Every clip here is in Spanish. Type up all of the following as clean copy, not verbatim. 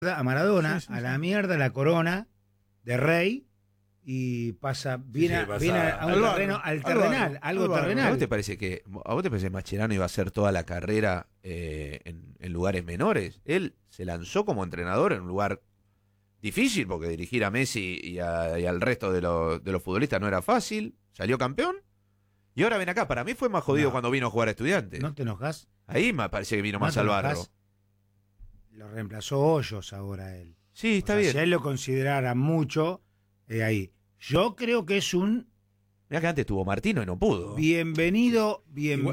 a Maradona, Sí, sí, a sí. la mierda la corona de rey y viene pasa a un al barro, terreno, al al terrenal, barro, algo al barro. ¿A terrenal. vos te parece que Mascherano iba a hacer toda la carrera en lugares menores? Él se lanzó como entrenador en un lugar difícil, porque dirigir a Messi y al resto de los futbolistas no era fácil. Salió campeón y ahora ven acá. Para mí fue más jodido No. cuando vino a jugar a Estudiantes. ¿No te enojas? Ahí me parece que vino ¿No más te al barro. enojás? Lo reemplazó Hoyos ahora él. Sí, está O sea, bien. si a él lo considerara mucho, ahí. Yo creo que es un Mirá que antes tuvo Martino y no pudo. bienvenido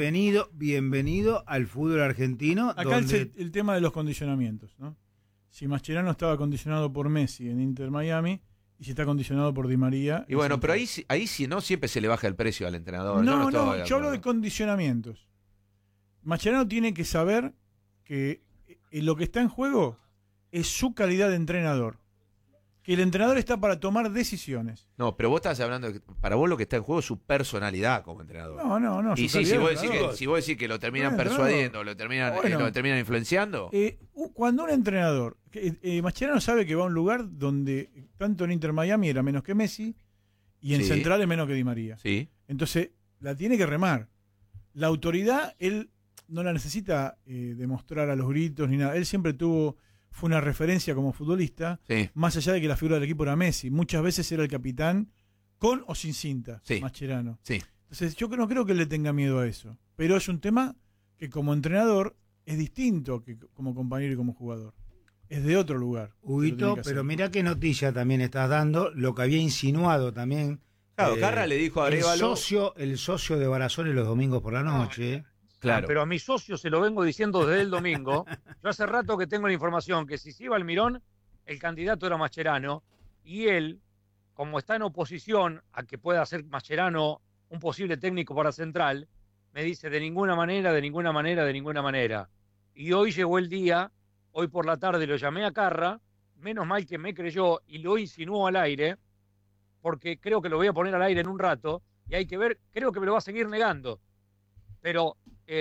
al fútbol argentino. Acá donde el tema de los condicionamientos, ¿no? Si Mascherano estaba condicionado por Messi en Inter Miami y si está condicionado por Di María. Y bueno, en pero Central. ahí si no, siempre se le baja el precio al entrenador. No, estoy de yo hablo acuerdo. de condicionamientos. Mascherano tiene que saber que lo que está en juego es su calidad de entrenador. Que el entrenador está para tomar decisiones. No, pero vos estás hablando de que para vos lo que está en juego es su personalidad como entrenador. No. Y su sí, calidad si de vos, decís entrenador. si vos decís que lo terminan Bueno, persuadiendo, Bueno. lo terminan influenciando. Cuando un entrenador, Mascherano sabe que va a un lugar donde tanto en Inter Miami era menos que Messi y en Sí. Central es menos que Di María. Sí. Entonces, la tiene que remar. La autoridad, él no la necesita demostrar a los gritos ni nada. Él siempre fue una referencia como futbolista, Sí. más allá de que la figura del equipo era Messi. Muchas veces era el capitán con o sin cinta, Sí. Mascherano. Sí. Entonces, yo no creo que él le tenga miedo a eso. Pero es un tema que como entrenador es distinto que como compañero y como jugador. Es de otro lugar. Huguito, pero mirá qué noticia también estás dando, lo que había insinuado también. Claro, Carra le dijo a el Arévalo. socio de Barazone los domingos por la noche. Claro. Pero a mi socio se lo vengo diciendo desde el domingo. Yo hace rato que tengo la información que si se iba Almirón, el candidato era Mascherano, y él, como está en oposición a que pueda ser Mascherano un posible técnico para Central, me dice de ninguna manera, de ninguna manera, de ninguna manera. Y hoy llegó el día, hoy por la tarde lo llamé a Carra, menos mal que me creyó y lo insinuó al aire, porque creo que lo voy a poner al aire en un rato, y hay que ver, creo que me lo va a seguir negando. Pero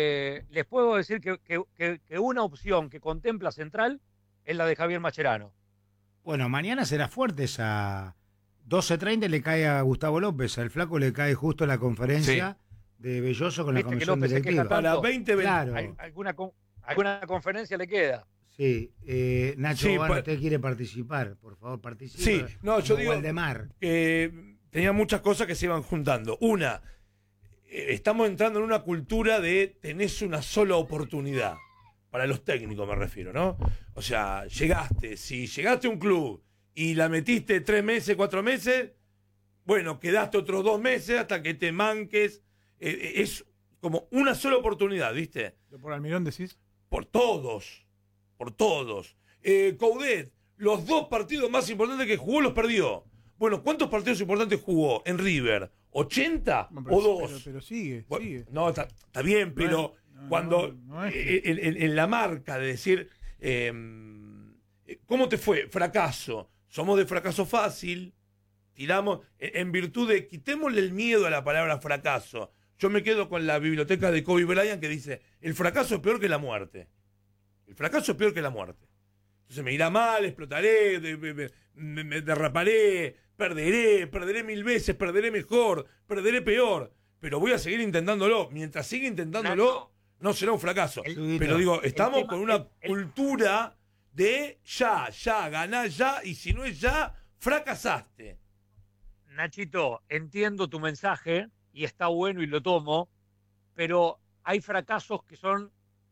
les puedo decir que una opción que contempla Central es la de Javier Mascherano. Bueno, mañana será fuerte esa 12:30 le cae a Gustavo López, al flaco le cae justo la conferencia de Belloso con la Viste que comisión López se queja directiva. tanto. Para 2020. Claro, ¿Alguna conferencia le queda? sí. Nacho, Sí, Bueno, pa- usted quiere participar, por favor, participe. Sí, no, yo Como digo Waldemar. que tenía muchas cosas que se iban juntando. Una, estamos entrando en una cultura de tenés una sola oportunidad. Para los técnicos me refiero, ¿no? O sea, si llegaste a un club y la metiste 3 meses, 4 meses, bueno, quedaste otros 2 meses hasta que te manques. Es como una sola oportunidad, ¿viste? ¿Por Almirón decís? Por todos. Coudet, los 2 partidos más importantes que jugó los perdió. Bueno, ¿cuántos partidos importantes jugó en River? ¿80 Bueno, o 2? Pero sigue, Bueno, sigue. no, está bien, pero cuando no es que- en la marca de decir, ¿cómo te fue? Fracaso. Somos de fracaso fácil, tiramos, en virtud de quitémosle el miedo a la palabra fracaso. Yo me quedo con la biblioteca de Kobe Bryant que dice, el fracaso es peor que la muerte. El fracaso es peor que la muerte. Entonces me irá mal, explotaré, me derraparé, perderé 1000 veces, perderé mejor, perderé peor. Pero voy a seguir intentándolo. Mientras siga intentándolo, Nacho, no será un fracaso. El- Pero digo, estamos tema- con una el- cultura de ya, ganá ya, y si no es ya, fracasaste. Nachito, entiendo tu mensaje y está bueno y lo tomo, pero hay fracasos que son...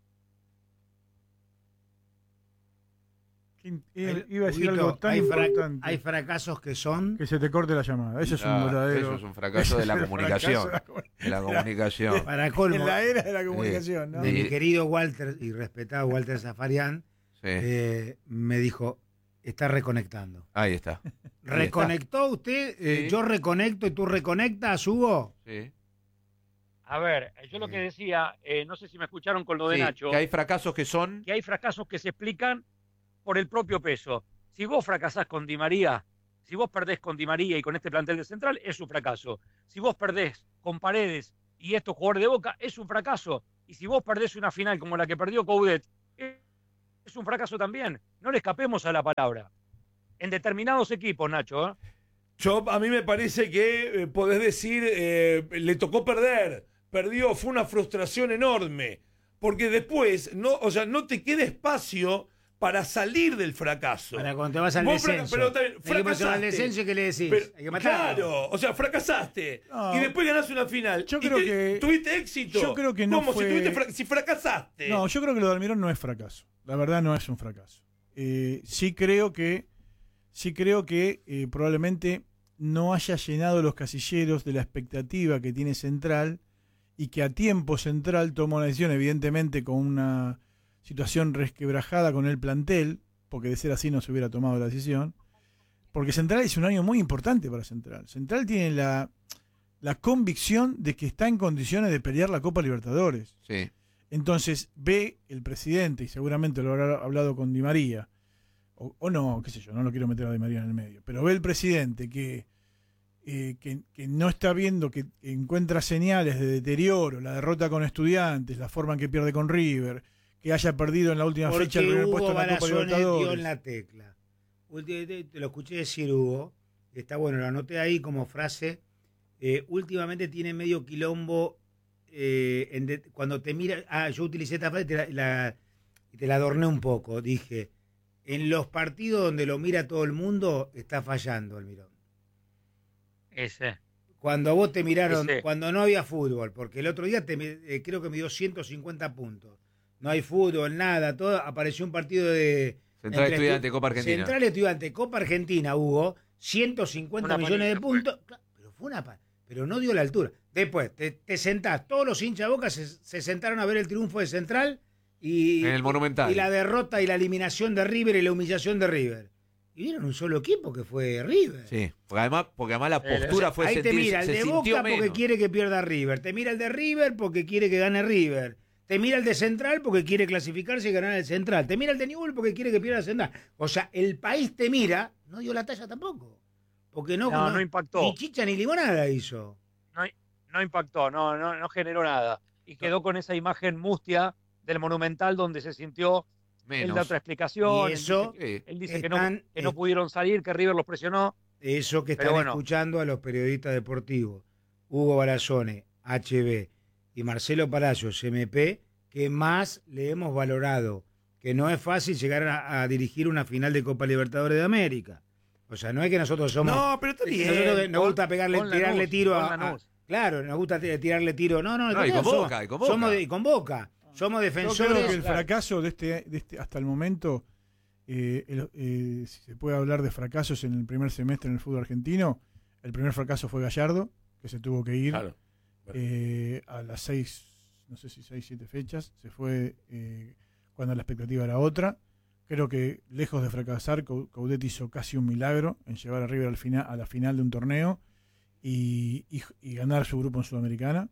Iba a decir Huguito, algo tan hay importante hay fracasos que son... que se te corte la llamada. Eso es un verdadero. Eso es un fracaso de la Ese es el comunicación. fracaso De la comunicación. Para colmo, En la era de la comunicación, ¿no? de mi querido Walter y respetado Walter Zafarian, Sí. me dijo, está reconectando. Ahí está. ¿Reconectó usted? Sí. Yo reconecto y tú reconectas, Hugo. Sí. A ver, yo lo que decía, no sé si me escucharon con lo de Sí, Nacho, que hay fracasos que son. que hay fracasos que se explican por el propio peso. Si vos fracasás con Di María, si vos perdés con Di María y con este plantel de Central, es un fracaso. Si vos perdés con Paredes y estos jugadores de Boca, es un fracaso. Y si vos perdés una final como la que perdió Coudet, es un fracaso también. No le escapemos a la palabra. En determinados equipos, Nacho, ¿eh? A mí me parece que podés decir, le tocó perder, perdió, fue una frustración enorme, porque después, no te queda espacio para salir del fracaso. Para cuando te vas al descenso. Al descenso, ¿qué le decís? Hay que matarlo. Claro, fracasaste. No. Y después ganás una final. Yo creo que tuviste éxito. Yo creo que no ¿Cómo? fue... Si fracasaste. No, yo creo que lo de Almirón no es fracaso. La verdad no es un fracaso. Sí creo que probablemente no haya llenado los casilleros de la expectativa que tiene Central y que a tiempo Central tomó una decisión, evidentemente con una situación resquebrajada con el plantel, porque de ser así no se hubiera tomado la decisión, porque Central es un año muy importante para Central. Central tiene la convicción de que está en condiciones de pelear la Copa Libertadores. Sí. Entonces ve el presidente, y seguramente lo habrá hablado con Di María, o no, qué sé yo, no lo quiero meter a Di María en el medio, pero ve el presidente que no está viendo, que encuentra señales de deterioro, la derrota con Estudiantes, la forma en que pierde con River, que haya perdido en la última fecha el primer puesto en la Copa Libertadores. Dio en la tecla. Te lo escuché decir, Hugo, está bueno, lo anoté ahí como frase. Últimamente tiene medio quilombo cuando te mira. Yo utilicé esta frase y te la adorné un poco. Dije, en los partidos donde lo mira todo el mundo, está fallando Almirón. Ese. Cuando a vos te miraron, cuando no había fútbol, porque el otro día creo que me dio 150 puntos. No hay fútbol, nada, todo. Apareció un partido de Central Estudiante, Copa Argentina. Central Estudiante, Copa Argentina, Hugo, 150 millones de puntos. Pero fue pero no dio la altura. Después, te sentás, todos los hinchas Boca se sentaron a ver el triunfo de Central y, en el Monumental. Y la derrota y la eliminación de River y la humillación de River. Y vieron un solo equipo que fue River. Sí, porque además la postura fue ahí te mira el de Boca porque quiere que pierda River. Te mira el de River porque quiere que gane River. Te mira el de Central porque quiere clasificarse y ganar el Central. Te mira el de Newell's porque quiere que pierda el Central. O sea, el país te mira, no dio la talla tampoco. Porque no impactó. Ni chicha ni limonada hizo. No impactó, no generó nada. Y quedó con esa imagen mustia del Monumental donde se sintió. Él da otra explicación. Y eso él dice que no pudieron salir, que River los presionó. Eso que están escuchando a los periodistas deportivos, Hugo Barazone, HB, y Marcelo Palacios, MP, que más le hemos valorado, que no es fácil llegar a dirigir una final de Copa Libertadores de América. O sea, no es que nosotros somos... No, pero está bien. Nosotros nos gusta tirarle tiro a... Claro, nos gusta tirarle tiro. No, y con Boca. Y con Boca. Somos defensores. Yo creo que el fracaso de este hasta el momento, si se puede hablar de fracasos en el primer semestre en el fútbol argentino, el primer fracaso fue Gallardo, que se tuvo que ir. Claro. A las 7 fechas, se fue cuando la expectativa era otra. Creo que lejos de fracasar, Coudet hizo casi un milagro en llevar a River a la final de un torneo y ganar su grupo en Sudamericana.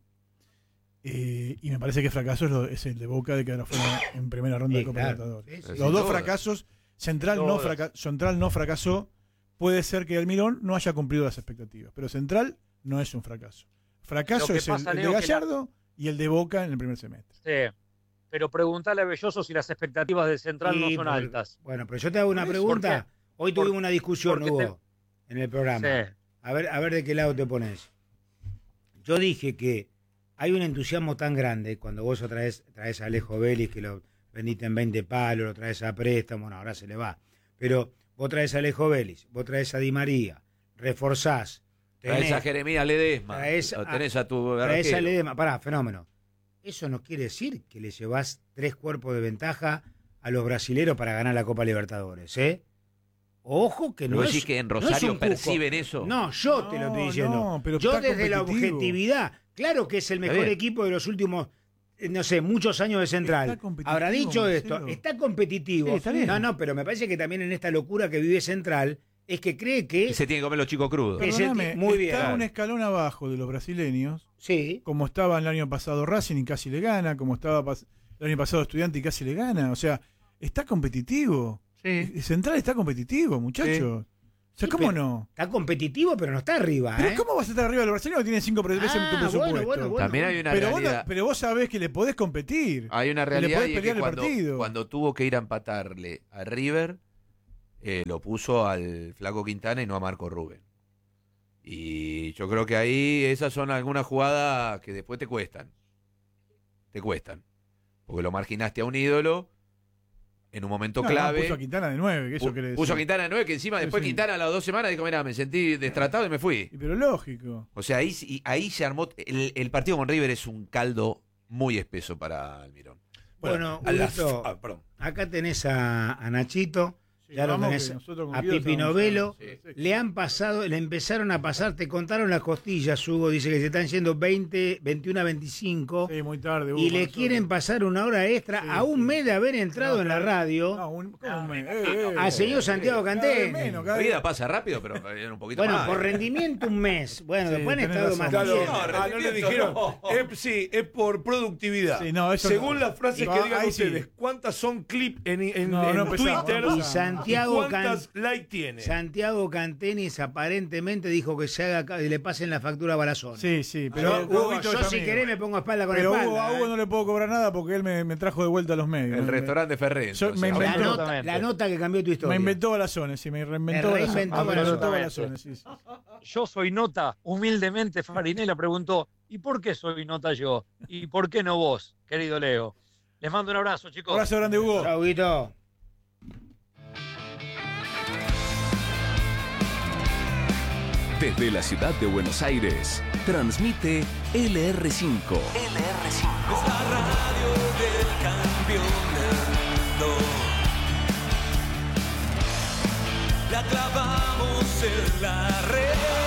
Y me parece que fracaso es el de Boca de quedar afuera en primera ronda de Copa Libertadores. Los dos fracasos, Central no fracasó. Puede ser que Almirón no haya cumplido las expectativas, pero Central no es un fracaso. Fracaso es el de Gallardo y el de Boca en el primer semestre. Sí, pero preguntale a Belloso si las expectativas de Central no son altas. Bueno, pero yo te hago una pregunta. Hoy tuvimos una discusión, Hugo, en el programa. Sí. A ver de qué lado te pones. Yo dije que hay un entusiasmo tan grande cuando vos traes a Alejo Vélez, que lo vendiste en 20 palos, lo traes a préstamo, bueno, ahora se le va. Pero vos traes a Alejo Vélez, vos traes a Di María, reforzás. Traes a Jeremías Ledesma, tenés a tu arquero. Traes a Ledesma, fenómeno. Eso no quiere decir que le llevás 3 cuerpos de ventaja a los brasileros para ganar la Copa Libertadores, ¿eh? Ojo que no es... decís que en Rosario perciben eso? No, yo te lo estoy diciendo. Pero yo desde la objetividad... Claro que es el mejor equipo de los últimos, muchos años de Central. Habrá dicho esto, está competitivo. Sí, está bien. No, pero me parece que también en esta locura que vive Central, es que cree que... se tiene que comer los chicos crudos. Muy bien. Está un escalón abajo de los brasileños, sí, como estaba el año pasado Racing y casi le gana, como estaba el año pasado Estudiante y casi le gana. O sea, está competitivo. Sí. Central está competitivo, muchachos. O sea, ¿cómo no? Está competitivo, pero no está arriba. ¿Pero cómo vas a estar arriba del Barcelona que tiene 5 veces en tu presupuesto? Bueno. También hay una realidad. Pero vos sabés que le podés competir. Hay una realidad y es que partido. cuando tuvo que ir a empatarle a River, lo puso al Flaco Quintana y no a Marco Rubén. Y yo creo que ahí esas son algunas jugadas que después te cuestan. Porque lo marginaste a un ídolo en un momento clave. Puso a Quintana de 9, que eso quiere decir. Puso a Quintana de 9, que encima después Quintana a las 2 semanas dijo, mirá, me sentí destratado y me fui. Pero lógico. O sea, ahí se armó. El partido con River es un caldo muy espeso para Almirón. Bueno, acá tenés a Nachito. Ya lo tenés a Pipi Novelo. Le empezaron a pasar, te contaron las costillas, Hugo, dice que se están yendo 21 a 25. Sí, muy tarde, Hugo, y le quieren pasar una hora extra a un mes de haber entrado en la radio. Al señor Santiago Cantén. La vida pasa rápido, pero un poquito más. Bueno, por rendimiento un mes. Bueno, después han estado más tiempo. tiempo. No le dijeron. Sí, es por productividad. Sí, según las frases que digan ustedes, ¿cuántas son clips en Twitter? Y ¿cuántas likes tiene? Santiago Cantenis aparentemente dijo que le pasen la factura a Barazón. Sí, pero Hugo, yo si querés me pongo espalda con espalda. Pero a Hugo no le puedo cobrar nada porque él me trajo de vuelta a los medios. El restaurante Ferré. La nota que cambió tu historia. Me inventó Balazones, sí, me reinventó Balazones. Sí. Yo soy nota, humildemente Farinella preguntó, ¿y por qué soy nota yo? ¿Y por qué no vos, querido Leo? Les mando un abrazo, chicos. Un abrazo grande, Hugo. Chau, Guito. Desde la ciudad de Buenos Aires, transmite LR5. Es la radio del campeonato. La clavamos en la red.